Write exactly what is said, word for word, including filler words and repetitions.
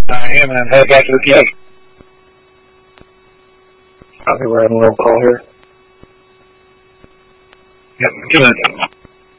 I am, and I'm headed back to the P A. I think we're having a little call here. Yep, two minutes.